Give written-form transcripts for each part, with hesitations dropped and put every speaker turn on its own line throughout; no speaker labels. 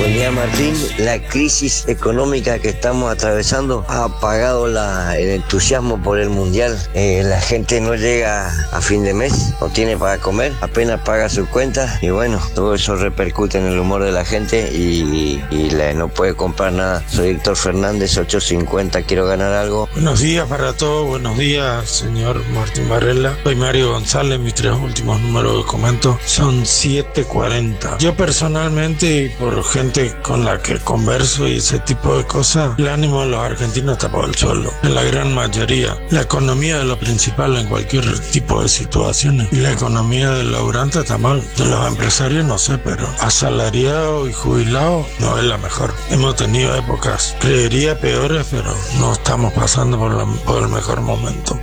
Buen día, Martín. La crisis económica que estamos atravesando ha apagado el entusiasmo por el Mundial. La gente no llega a fin de mes, no tiene para comer, apenas paga sus cuentas y bueno, todo eso repercute en el humor de la gente y no puede comprar nada. Soy Héctor Fernández, 850, quiero ganar algo.
Buenos días para todos, buenos días, señor Martín Varela. Soy Mario González, mis 3 últimos números que comento son 740. Yo personalmente, y por gente con la que converso y ese tipo de cosas, el ánimo de los argentinos está por el suelo, en la gran mayoría. La economía es lo principal en cualquier tipo de situaciones y la economía del laburante está mal. De los empresarios no sé, pero asalariado y jubilado no es la mejor. Hemos tenido épocas, creería peores, pero no estamos pasando por el mejor momento.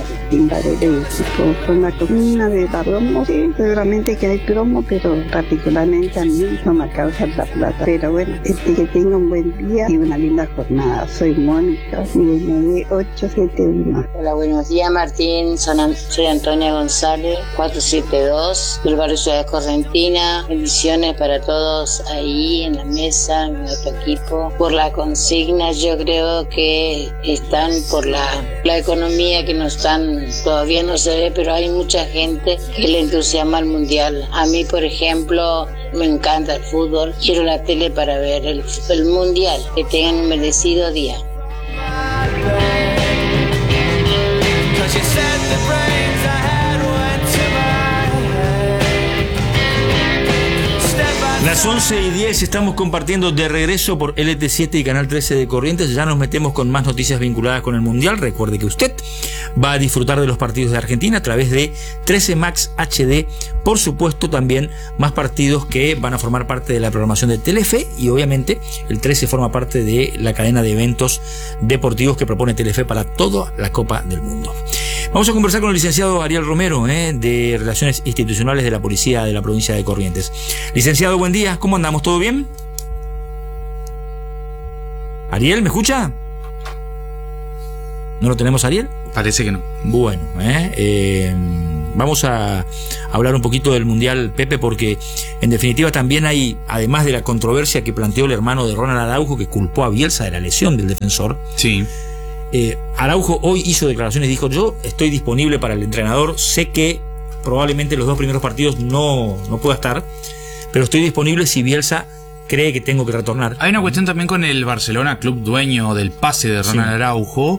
Con la columna de la bromo, sí, seguramente que hay cromo, pero particularmente a mí no me causa la plata. Pero bueno, que tenga un buen día y una linda jornada. Soy Mónica, mi 871.
Hola, buenos días, Martín. Soy Antonia González, 472, del barrio Ciudad de Correntina. Bendiciones para todos ahí en la mesa, en nuestro equipo. Por la consigna, yo creo que están por la economía que no están, todavía no se ve, pero hay mucha gente que le entusiasma el Mundial. A mí, por ejemplo, me encanta el fútbol. Quiero la tele para ver el Mundial. Que tengan un merecido día.
Las 11:10 estamos compartiendo de regreso por LT7 y Canal 13 de Corrientes. Ya nos metemos con más noticias vinculadas con el Mundial. Recuerde que usted va a disfrutar de los partidos de Argentina a través de 13 Max HD. Por supuesto, también más partidos que van a formar parte de la programación de Telefe. Y obviamente el 13 forma parte de la cadena de eventos deportivos que propone Telefe para toda la Copa del Mundo. Vamos a conversar con el licenciado Ariel Romero, de Relaciones Institucionales de la Policía de la provincia de Corrientes. Licenciado, buen día. ¿Cómo andamos? ¿Todo bien? ¿Ariel, me escucha? ¿No lo tenemos, Ariel?
Parece que no.
Bueno, vamos a hablar un poquito del Mundial, Pepe, porque en definitiva también hay, además de la controversia que planteó el hermano de Ronald Araujo, que culpó a Bielsa de la lesión del defensor.
Sí.
Araujo hoy hizo declaraciones y dijo: yo estoy disponible para el entrenador, sé que probablemente los 2 primeros partidos no pueda estar, pero estoy disponible si Bielsa cree que tengo que retornar.
Hay una cuestión también con el Barcelona, club dueño del pase de Ronald Araujo,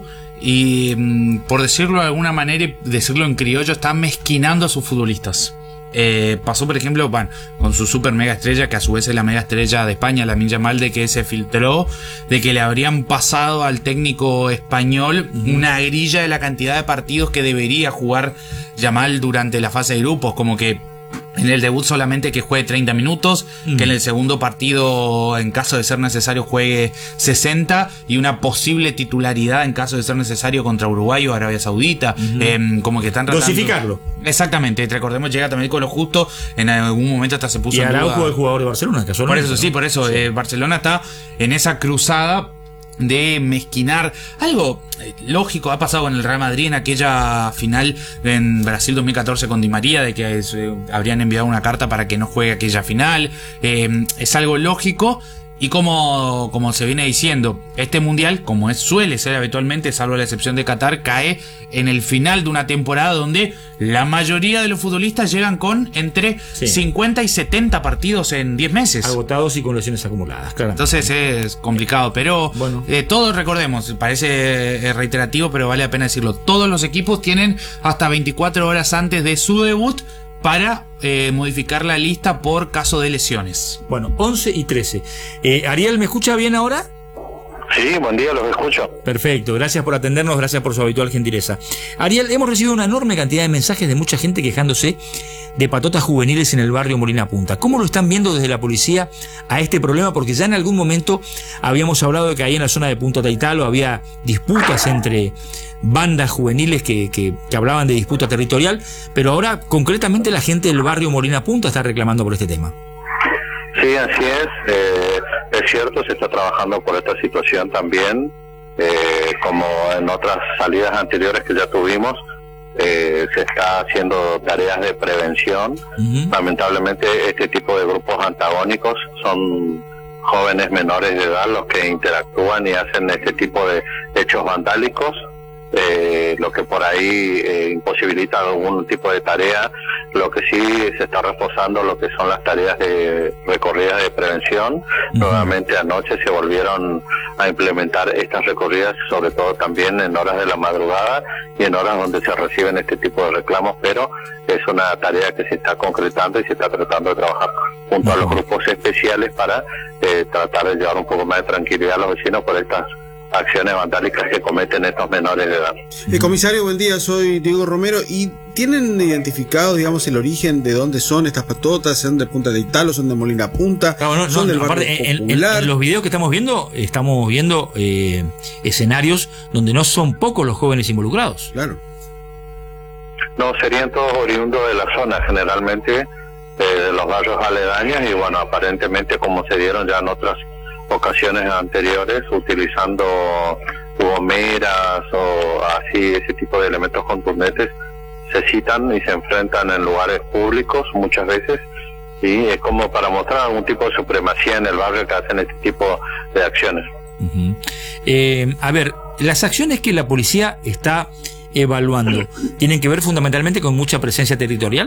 y por decirlo de alguna manera y decirlo en criollo, está mezquinando a sus futbolistas. Pasó, por ejemplo, con su super mega estrella, que a su vez es la mega estrella de España, Lamine Yamal, de que se filtró de que le habrían pasado al técnico español una grilla de la cantidad de partidos que debería jugar Yamal durante la fase de grupos, como que en el debut solamente que juegue 30 minutos, que en el segundo partido, en caso de ser necesario, juegue 60 y una posible titularidad en caso de ser necesario contra Uruguay o Arabia Saudita. Como que están tratando...
Dosificarlo.
Exactamente, recordemos, llega también con lo justo, en algún momento hasta se puso...
Y Araujo es jugador de Barcelona, casualmente.
Por eso, sí, por eso Barcelona está en esa cruzada de mezquinar algo lógico. Ha pasado con el Real Madrid en aquella final en Brasil 2014 con Di María, de que habrían enviado una carta para que no juegue aquella final. Es algo lógico. Y como se viene diciendo, este mundial, como suele ser habitualmente, salvo la excepción de Qatar, cae en el final de una temporada donde la mayoría de los futbolistas llegan con entre 50 y 70 partidos en 10 meses.
Agotados y con lesiones acumuladas, claro.
Entonces es complicado, pero bueno, todos recordemos, parece reiterativo, pero vale la pena decirlo, todos los equipos tienen hasta 24 horas antes de su debut para modificar la lista por caso de lesiones.
Bueno, 11:13. Ariel, ¿me escucha bien ahora?
Sí, buen día, los escucho.
Perfecto, gracias por atendernos, gracias por su habitual gentileza. Ariel, hemos recibido una enorme cantidad de mensajes de mucha gente quejándose de patotas juveniles en el barrio Molina Punta. ¿Cómo lo están viendo desde la policía a este problema? Porque ya en algún momento habíamos hablado de que ahí en la zona de Punta Taitalo había disputas entre bandas juveniles que hablaban de disputa territorial, pero ahora concretamente la gente del barrio Molina Punta está reclamando por este tema.
Sí, así es. Es cierto, se está trabajando por esta situación también, como en otras salidas anteriores que ya tuvimos. Se está haciendo tareas de prevención. Lamentablemente este tipo de grupos antagónicos son jóvenes menores de edad los que interactúan y hacen este tipo de hechos vandálicos, lo que por ahí imposibilita algún tipo de tarea. Lo que sí se está reforzando lo que son las tareas de recorridas de prevención. Nuevamente anoche se volvieron a implementar estas recorridas, sobre todo también en horas de la madrugada y en horas donde se reciben este tipo de reclamos, pero es una tarea que se está concretando y se está tratando de trabajar junto a los grupos especiales para tratar de llevar un poco más de tranquilidad a los vecinos por estas acciones vandálicas que cometen estos menores de edad.
Comisario, buen día, soy Diego Romero. ¿Y tienen identificado, digamos, el origen de dónde son estas patotas? ¿Son de Punta de Italo? ¿Son de Molina Punta?
Claro,
¿Son del barrio popular?
En los videos que estamos viendo escenarios donde no son pocos los jóvenes involucrados.
Claro.
No, serían todos oriundos de la zona, generalmente de los barrios aledaños, y bueno, aparentemente, como se dieron ya en otras ocasiones anteriores, utilizando gomeras o así, ese tipo de elementos contundentes, se citan y se enfrentan en lugares públicos muchas veces, y es como para mostrar algún tipo de supremacía en el barrio que hacen este tipo de acciones.
A ver, las acciones que la policía está evaluando tienen que ver fundamentalmente con mucha presencia territorial.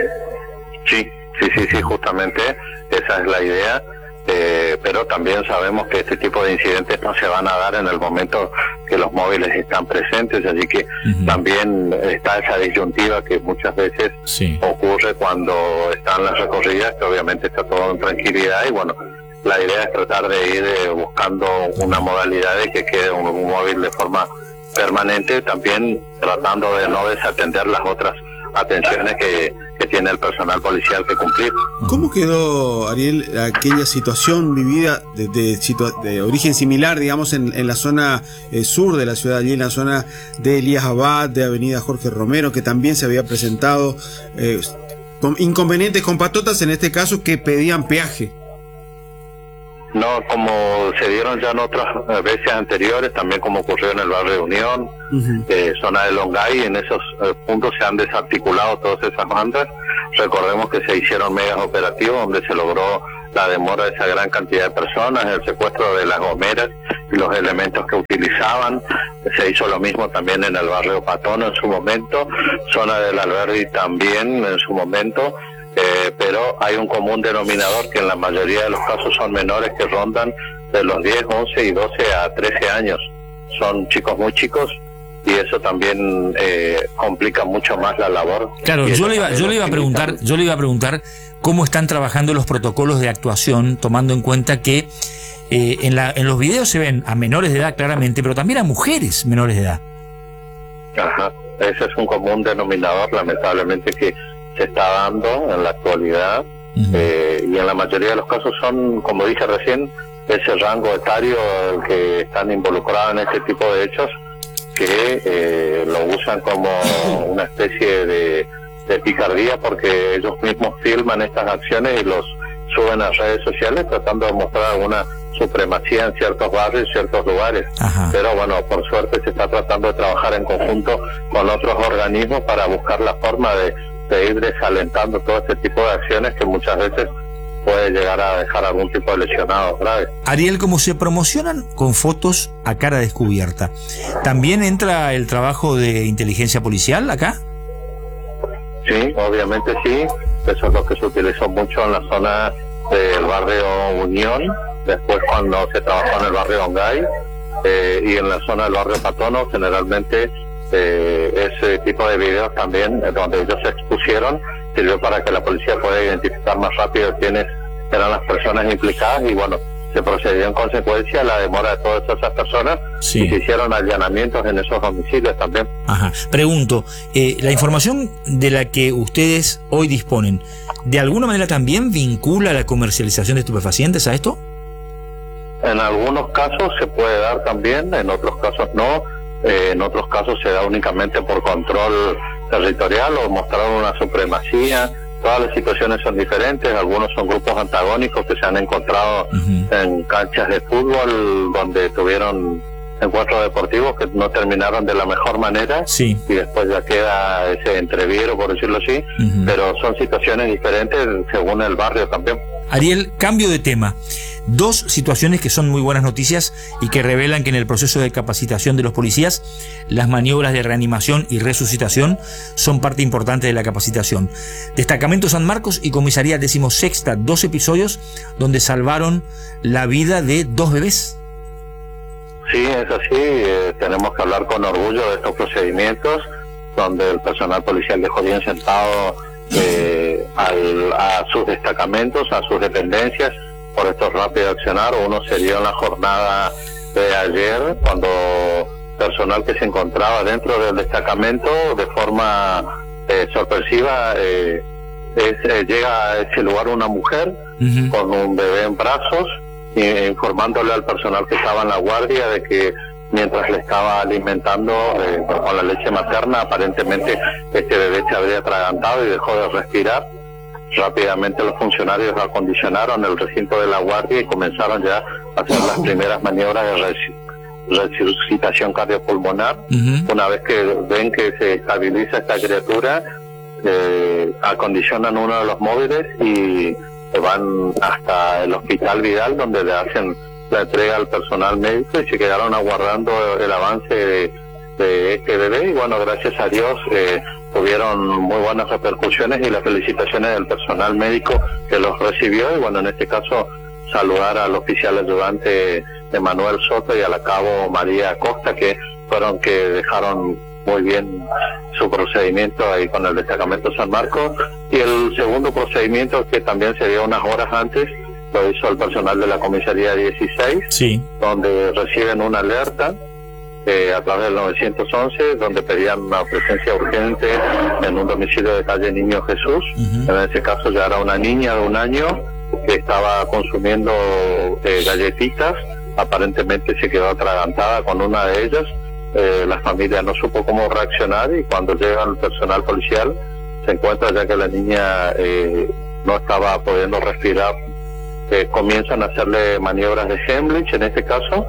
Sí, justamente esa es la idea. Pero también sabemos que este tipo de incidentes no se van a dar en el momento que los móviles están presentes, así que también está esa disyuntiva que muchas veces ocurre cuando están las recorridas, que obviamente está todo en tranquilidad, y bueno, la idea es tratar de ir buscando una modalidad de que quede un móvil de forma permanente, también tratando de no desatender las otras atenciones que tiene el personal policial que cumplir.
¿Cómo quedó, Ariel, aquella situación vivida de origen similar, digamos, en la zona sur de la ciudad, allí en la zona de Elías Abad, de Avenida Jorge Romero, que también se había presentado con inconvenientes con patotas, en este caso, que pedían peaje?
No, como se dieron ya en otras veces anteriores, también como ocurrió en el barrio de Unión, zona de Longay, en esos puntos se han desarticulado todas esas bandas. Recordemos que se hicieron megas operativos donde se logró la demora de esa gran cantidad de personas, el secuestro de las gomeras y los elementos que utilizaban. Se hizo lo mismo también en el barrio Patono en su momento, zona del Alberdi también en su momento. Pero hay un común denominador que en la mayoría de los casos son menores que rondan de los 10, 11 y 12 a 13 años. Son chicos muy chicos y eso también complica mucho más la labor.
Claro, yo le iba a preguntar cómo están trabajando los protocolos de actuación, tomando en cuenta que en los videos se ven a menores de edad claramente, pero también a mujeres menores de edad.
Ajá, ese es un común denominador, lamentablemente, que se está dando en la actualidad, y en la mayoría de los casos son, como dije recién, ese rango etario el que están involucrados en este tipo de hechos, que lo usan como una especie de picardía, porque ellos mismos filman estas acciones y los suben a redes sociales tratando de mostrar alguna supremacía en ciertos barrios, ciertos lugares. Pero bueno, por suerte se está tratando de trabajar en conjunto con otros organismos para buscar la forma de ir desalentando todo este tipo de acciones que muchas veces puede llegar a dejar algún tipo de lesionado grave.
Ariel, como se promocionan con fotos a cara descubierta, ¿también entra el trabajo de inteligencia policial acá?
Sí, obviamente sí. Eso es lo que se utilizó mucho en la zona del barrio Unión, después cuando se trabajó en el barrio Ongay, y en la zona del barrio Patono, generalmente ese tipo de videos también, donde ellos se expusieron, sirvió para que la policía pueda identificar más rápido quiénes eran las personas implicadas, y bueno, se procedió en consecuencia a la demora de todas esas personas, y se hicieron allanamientos en esos domicilios también.
Pregunto, la información de la que ustedes hoy disponen, ¿de alguna manera también vincula la comercialización de estupefacientes a esto?
En algunos casos se puede dar también, en otros casos no. En otros casos se da únicamente por control territorial o mostrar una supremacía. Todas las situaciones son diferentes. Algunos son grupos antagónicos que se han encontrado en canchas de fútbol donde tuvieron encuentros deportivos que no terminaron de la mejor manera, y después ya queda ese entreviero, por decirlo así, pero son situaciones diferentes según el barrio también.
Ariel, cambio de tema. Dos situaciones que son muy buenas noticias y que revelan que en el proceso de capacitación de los policías, las maniobras de reanimación y resucitación son parte importante de la capacitación. Destacamento San Marcos y Comisaría 16ª, 2 episodios donde salvaron la vida de 2 bebés.
Sí, es así. Tenemos que hablar con orgullo de estos procedimientos, donde el personal policial dejó bien sentado a sus destacamentos, a sus dependencias, por estos rápidos accionar. Uno se dio en la jornada de ayer, cuando personal que se encontraba dentro del destacamento de forma sorpresiva, llega a ese lugar una mujer con un bebé en brazos, informándole al personal que estaba en la guardia de que mientras le estaba alimentando con la leche materna, aparentemente este bebé se habría atragantado y dejó de respirar. Rápidamente los funcionarios acondicionaron el recinto de la guardia y comenzaron ya a hacer las primeras maniobras de resucitación cardiopulmonar. Una vez que ven que se estabiliza esta criatura, acondicionan uno de los móviles y van hasta el Hospital Vidal, donde le hacen la entrega al personal médico y se quedaron aguardando el avance de este bebé. Y bueno, gracias a Dios tuvieron muy buenas repercusiones y las felicitaciones del personal médico que los recibió. Y bueno, en este caso saludar al oficial ayudante Emanuel Soto y a la cabo María Acosta, que fueron que dejaron muy bien su procedimiento ahí con el destacamento San Marcos. Y el segundo procedimiento, que también se dio unas horas antes, lo hizo el personal de la comisaría 16, donde reciben una alerta a través del 911, donde pedían una presencia urgente en un domicilio de calle Niño Jesús. En ese caso ya era una niña de 1 año que estaba consumiendo galletitas, aparentemente se quedó atragantada con una de ellas. La familia no supo cómo reaccionar y cuando llega el personal policial se encuentra ya que la niña no estaba pudiendo respirar. Comienzan a hacerle maniobras de Heimlich en este caso,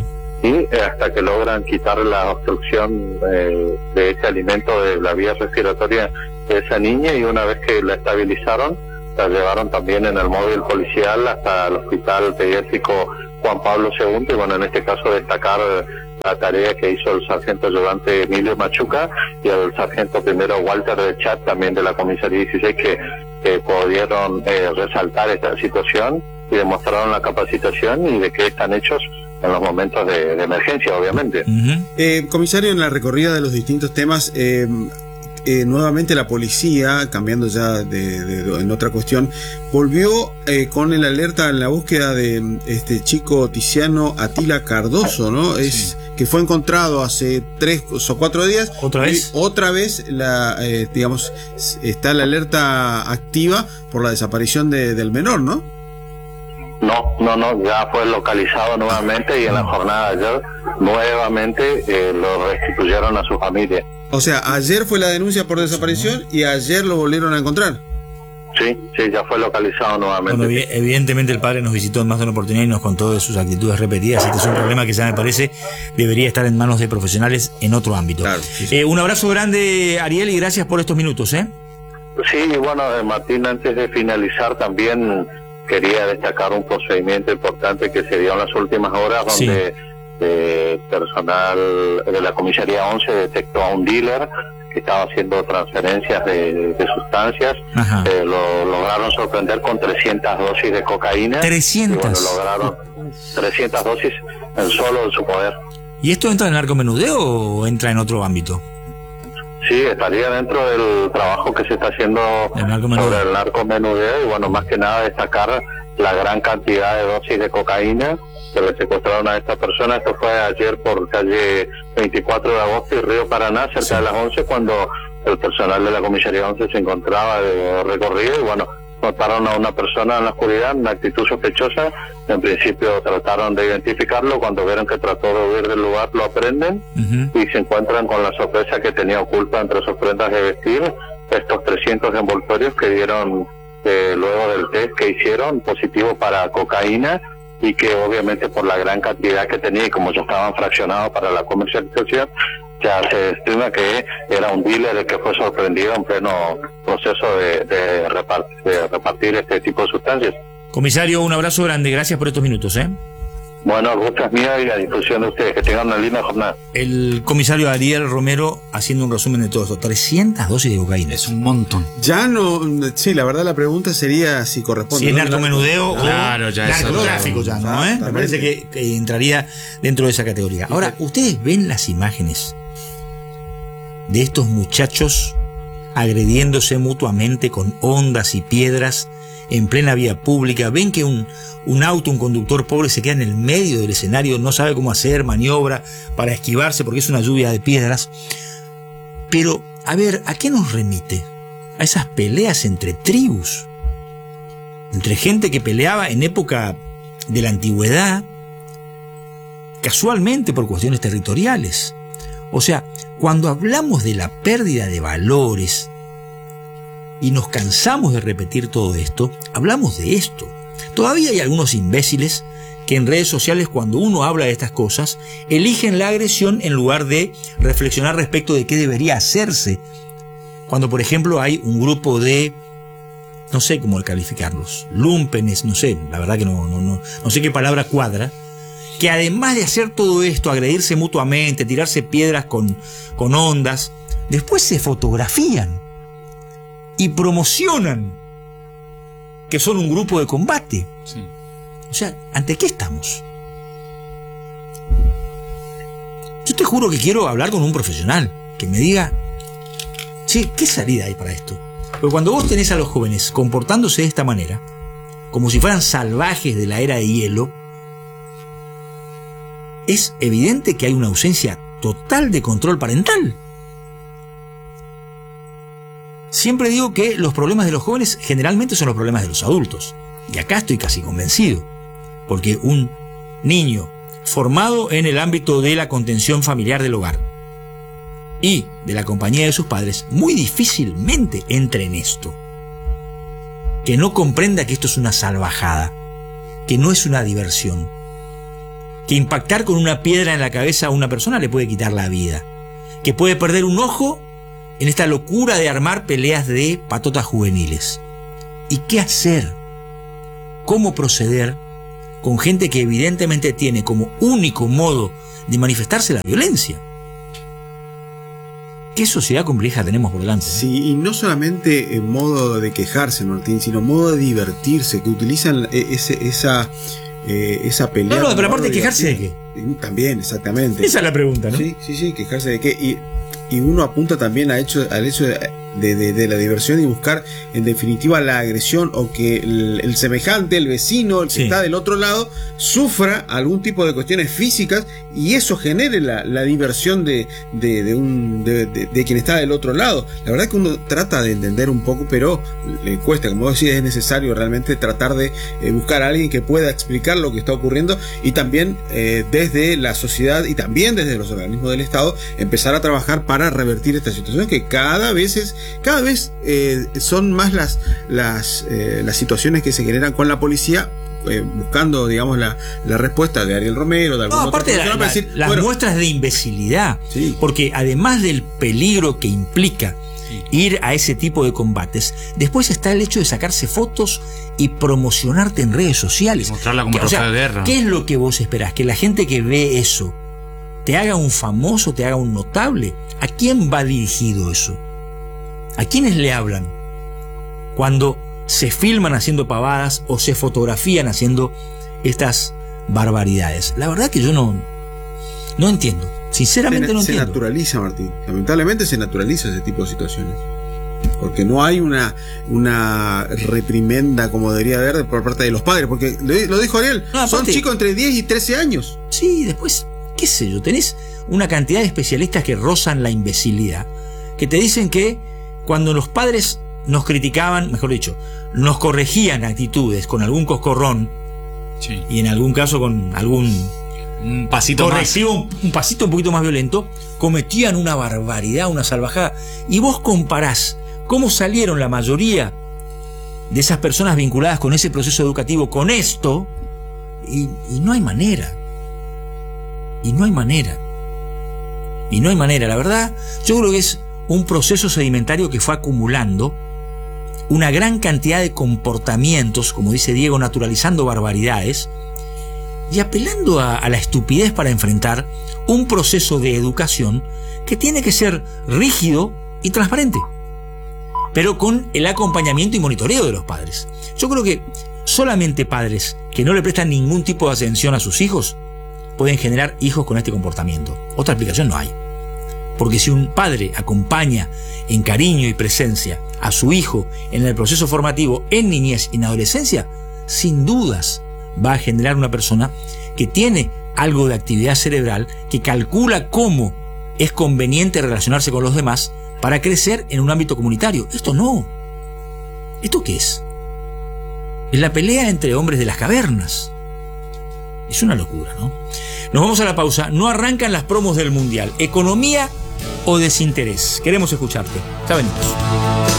y hasta que logran quitar la obstrucción de ese alimento de la vía respiratoria de esa niña, y una vez que la estabilizaron, la llevaron también en el móvil policial hasta el Hospital Pediátrico Juan Pablo II. Y bueno, en este caso destacar la tarea que hizo el sargento ayudante Emilio Machuca y el sargento primero Walter de Chat, también de la comisaría 16, que pudieron resaltar esta situación y demostraron la capacitación y de qué están hechos en los momentos de emergencia, obviamente.
Comisario, en la recorrida de los distintos temas, nuevamente la policía, cambiando ya en otra cuestión, volvió con el alerta en la búsqueda de este chico Tiziano Atila Cardoso, ¿no? Que fue encontrado hace 3 o 4 días. ¿Otra vez? Digamos, está la alerta activa por la desaparición del menor, ¿no? No, ya fue localizado nuevamente y en la jornada de ayer nuevamente lo restituyeron a su familia. O sea, ayer fue la denuncia por desaparición y ayer lo volvieron a encontrar.
Sí, ya fue localizado nuevamente.
Bueno, evidentemente el padre nos visitó en más de una oportunidad y nos contó de sus actitudes repetidas. Este es un problema que ya me parece debería estar en manos de profesionales en otro ámbito. Claro, sí. Un abrazo grande, Ariel, y gracias por estos minutos.
Sí, y bueno, Martín, antes de finalizar también quería destacar un procedimiento importante que se dio en las últimas horas, donde personal de la comisaría 11 detectó a un dealer que estaba haciendo transferencias de sustancias. Lo lograron sorprender con 300 dosis de cocaína.
300.
Y bueno, lograron 300 dosis en solo en su poder.
¿Y esto entra en el narcomenudeo o entra en otro ámbito?
Sí, estaría dentro del trabajo que se está haciendo sobre el narcomenudeo, y bueno, más que nada destacar la gran cantidad de dosis de cocaína que le secuestraron a esta persona. Esto fue ayer por calle 24 de agosto y Río Paraná, cerca de las 11, cuando el personal de la comisaría 11 se encontraba de recorrido y bueno, notaron a una persona en la oscuridad, una actitud sospechosa. En principio trataron de identificarlo, cuando vieron que trató de huir del lugar lo aprenden y se encuentran con la sorpresa que tenía oculta entre sus prendas de vestir estos 300 envoltorios que dieron luego del test que hicieron positivo para cocaína, y que obviamente por la gran cantidad que tenía y como ya estaban fraccionados para la comercialización, ya se estima que era un dealer que fue sorprendido en pleno proceso de repartir este tipo de sustancias.
Comisario, un abrazo grande, gracias por estos minutos.
Bueno, el gusto es mío y a disposición de ustedes. Que tengan una linda jornada.
El comisario Ariel Romero haciendo un resumen de todo esto. 300 dosis de cocaína.
Es un montón.
Ya no, sí, la verdad la pregunta sería si corresponde.
Si es narcomenudeo o
claro, ya
narcotráfico, ya, ¿no? Me parece que entraría dentro de esa categoría. Ahora, ¿ustedes ven las imágenes de estos muchachos agrediéndose mutuamente con ondas y piedras en plena vía pública? Ven que un auto, un conductor pobre se queda en el medio del escenario, no sabe cómo hacer maniobra para esquivarse porque es una lluvia de piedras. Pero, a ver, ¿a qué nos remite? A esas peleas entre tribus, entre gente que peleaba en época de la antigüedad, casualmente por cuestiones territoriales. O sea, cuando hablamos de la pérdida de valores y nos cansamos de repetir todo esto, hablamos de esto. Todavía hay algunos imbéciles que en redes sociales, cuando uno habla de estas cosas, eligen la agresión en lugar de reflexionar respecto de qué debería hacerse. Cuando, por ejemplo, hay un grupo de, no sé cómo calificarlos, lumpenes, no sé, la verdad que no sé qué palabra cuadra, que además de hacer todo esto, agredirse mutuamente, tirarse piedras con ondas, después se fotografían y promocionan que son un grupo de combate.
Sí.
O sea, ¿ante qué estamos? Yo te juro que quiero hablar con un profesional que me diga, che, ¿qué salida hay para esto? Porque cuando vos tenés a los jóvenes comportándose de esta manera, como si fueran salvajes de la era de hielo, es evidente que hay una ausencia total de control parental. Siempre digo que los problemas de los jóvenes generalmente son los problemas de los adultos. Y acá estoy casi convencido. Porque un niño formado en el ámbito de la contención familiar del hogar y de la compañía de sus padres, muy difícilmente entre en esto. Que no comprenda que esto es una salvajada, que no es una diversión, que impactar con una piedra en la cabeza a una persona le puede quitar la vida, que puede perder un ojo en esta locura de armar peleas de patotas juveniles. ¿Y qué hacer? ¿Cómo proceder con gente que evidentemente tiene como único modo de manifestarse la violencia? ¿Qué sociedad compleja tenemos por delante?
Sí, y no solamente en modo de quejarse, Martín, sino modo de divertirse, que utilizan esa pelea.
No, pero aparte, ¿quejarse de qué?
También, exactamente.
Esa es la pregunta, ¿no?
Sí, quejarse de qué. Y uno apunta también al hecho de la diversión y buscar en definitiva la agresión, o que el semejante, el vecino, el que está del otro lado, sufra algún tipo de cuestiones físicas, y eso genere la diversión de quien está del otro lado. La verdad es que uno trata de entender un poco, pero le cuesta. Como vos decís, es necesario realmente tratar de buscar a alguien que pueda explicar lo que está ocurriendo, y también desde la sociedad y también desde los organismos del Estado empezar a trabajar para revertir esta situación, que cada vez son más las situaciones que se generan con la policía, buscando, digamos, la respuesta de Ariel Romero, de algún otro
aparte de las muestras de imbecilidad, porque además del peligro que implica ir a ese tipo de combates, después está el hecho de sacarse fotos y promocionarte en redes sociales,
mostrarla como trofeo de guerra.
¿Qué es lo que vos esperás? Que la gente que ve eso te haga un famoso, te haga un notable. ¿A quién va dirigido eso? ¿A quiénes le hablan cuando se filman haciendo pavadas o se fotografían haciendo estas barbaridades? La verdad que yo no entiendo. Sinceramente no entiendo.
Se naturaliza, Martín. Lamentablemente se naturaliza ese tipo de situaciones. Porque no hay una reprimenda como debería haber por parte de los padres. Porque lo dijo Ariel, son chicos entre 10 y 13 años.
Sí, después, qué sé yo, tenés una cantidad de especialistas que rozan la imbecilidad, que te dicen que cuando los padres nos criticaban, mejor dicho, nos corregían actitudes con algún coscorrón, y en algún caso con algún
pasito
correctivo, un pasito un poquito más violento, cometían una barbaridad, una salvajada. Y vos comparás cómo salieron la mayoría de esas personas vinculadas con ese proceso educativo con esto, y no hay manera. Y no hay manera. La verdad, yo creo que es un proceso sedimentario que fue acumulando una gran cantidad de comportamientos, como dice Diego, naturalizando barbaridades y apelando a la estupidez para enfrentar un proceso de educación que tiene que ser rígido y transparente, pero con el acompañamiento y monitoreo de los padres. Yo creo que solamente padres que no le prestan ningún tipo de atención a sus hijos pueden generar hijos con este comportamiento. Otra explicación no hay. Porque si un padre acompaña en cariño y presencia a su hijo en el proceso formativo en niñez y en adolescencia, sin dudas va a generar una persona que tiene algo de actividad cerebral, que calcula cómo es conveniente relacionarse con los demás para crecer en un ámbito comunitario. Esto no. ¿Esto qué es? Es la pelea entre hombres de las cavernas. Es una locura, ¿no? Nos vamos a la pausa. No arrancan las promos del Mundial. ¿Economía o desinterés? Queremos escucharte. Ya venimos.